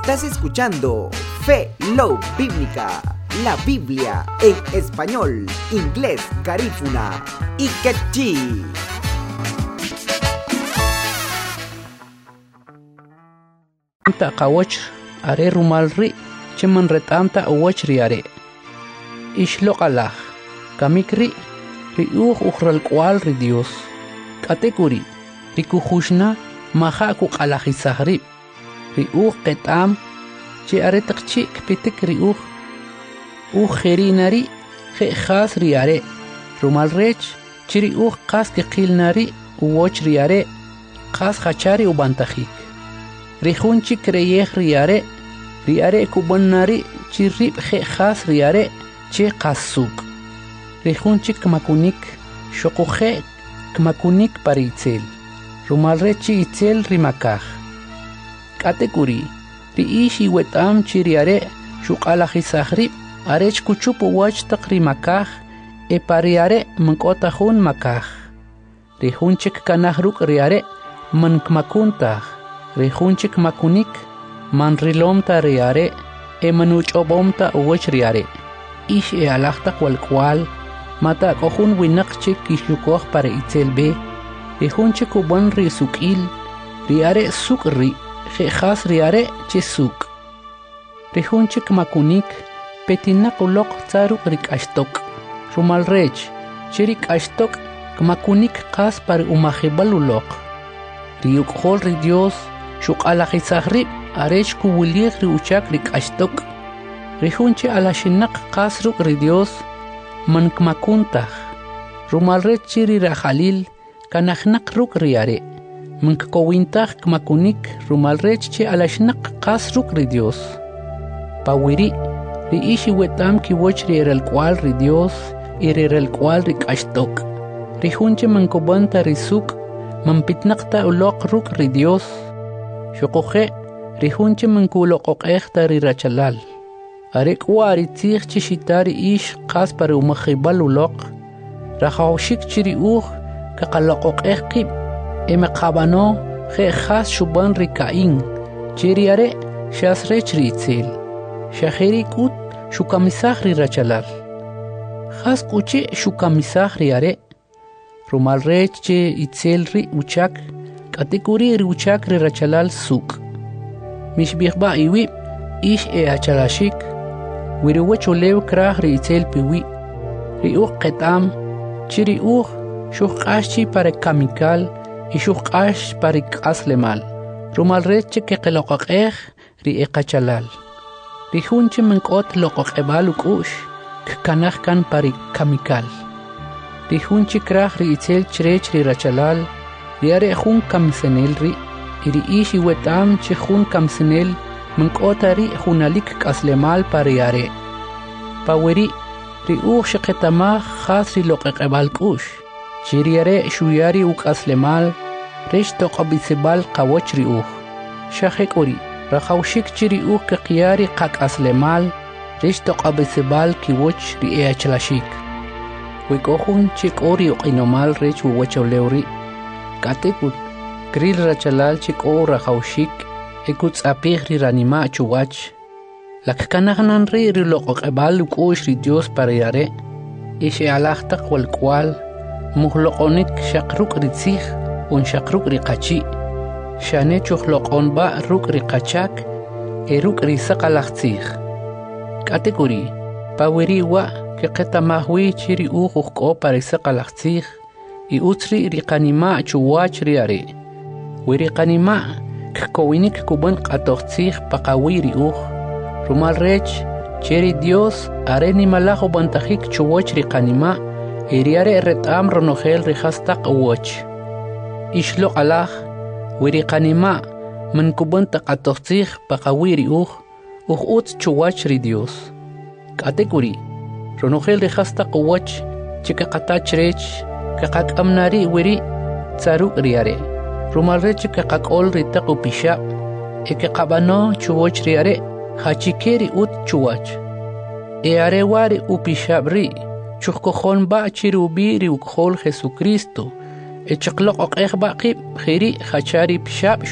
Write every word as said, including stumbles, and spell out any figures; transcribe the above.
Estás escuchando Fe Love Bíblica, la Biblia en español, inglés, garífuna y quechí. Ta kawach are rumalri chiman retamta awach riare ishloqalah kamikri riuh ukhral kwal ri Dios katekuri rikuhushna maha ku qalahisahri riuh qetam chi are taqchi kpitik riuh u kherinari khe khas riare rumalrech chi riuh qas qilnari uwach riare qas khachari ubantahi Rijunchi creyej riare, riare kubonari, chirrib je khas riare, che kasuk. Rijunchi kmakunik, shokuje kmakunik paritzel. Rumalrechi itzel rimakaj. Katekuri, riishi wetam chiriare, shukalahisahri, arech kuchupu wach tak rimakaj, e pariare mkotajun makaj. Rijunchik kanahruk riare, man kmakuntaj. Rijunchik makunik, manrilomta riare, e manuchobomta uwech riare. Ish e alachta kwal kwal, mata kohun winakchik kishukoh para itzelbe. Rijunchik uban risukil, riare sukri, jejas riare che suk. Rijunchik makunik, petinak ulok tsaruk rikashtok. Rumalrech, chirik ashtok, kmakunik kas para umajibal ulok. Riukhol ri Dios, Shuk alahisahri, arech kuwilir ri uchak rik ashtok. Rijunchi alashinak kasruk ri Dios, man kmakuntah. Rumalret chiri rajalil, kanahnak ruk riare. Man kowintah kmakunik, rumalret chi alashinak kasruk ri Dios. Pawiri, ri ishi wetam ki woch ri el cual ri Dios, iri el cual rik ashtok. Rijunchi man kobanta risuk, man pitnakta ulok ruk ri Dios. Shukuje, rihunche mankulo qoqehta rirachalal. Arek wari tzich chishitari ish qas para umajibal uloq. Rajawshik chiri uj, kakaloqoqeh qib. Eme qabano, je khas shuban rikain. Chiri are, shasrech ritzel. Shaheri kut, shukamisah rirachalal. Khas kuche shukamisah riare. Rumalrech che itzel ri uchak. Katekuri riuchak ri rachalal suk. Mishbihba iwi, ish e achalashik. Wiriwech olew krah ri itzel piwi. Riuch ketam, chiri uch, shukashi para kamikal, y shukash para kaslemal. Rumalreche ke kelokakeh ri ekachalal. Rihunche menkot lokakebal ukush, kkanah kan para kamikal. Rihunche krah ri itzel chrech ri rachalal, Riare jun kamsenel ri, iri ishi wetam che jun kamsenel, menkotari junalik kaslemal pariare. Paweri, ri uch sheketama khas ri loqeqebal kush. Chiriare shuyari uk aslemal, resh toqabisebal qawoch ri uch. Shahek ori, rajawshik chiri uch ke qiyari qak aslemal, resh toqabisebal kiwoch ri eachlashik. Wikohun chik ori uqinomal rech uwachawlewri. Katekut, kril rachalal chik o rajawshik, ekut apih ri ranima chuwach. Lakkanahnan ri ri loqoqebal ukush ri Dios para yare, ishe alachtak wal kwal, muhloqonik shakruk ri tzih, un shakruk ri qachi. Shane chuhloqon ba ruk ri qachak, e ruk ri saqalach tzih. Katekuri, pawiri wa, ke qetamahwi chiri uhuqo para saqalach tzih, I utri riqanima chuwach riare. Wiriqanima kkowinik kuban qatoqtzih paqawiri uj. Rumalrech cheri Dios areni malajo bantajik chuwach riqanima iriare retam ronogel rihastaq uwach. Ishlo alaj wiriqanima man kuban taqatoqtzih paqawiri uj uj ut chuwach ri Dios. Katekuri ronogel rihastaq uwach chikaqatachrech Kakak amnari wiri tsaruk riare. Rumalrech kakak ol ritaku pishap. Eke kabano chuwach riare. Hachikeri ut chuwach. E are wari upishap ri. Chukkohon ba chirubi ri ukhol Jesucristo. E chakloq ok ba qib khiri hachari pishap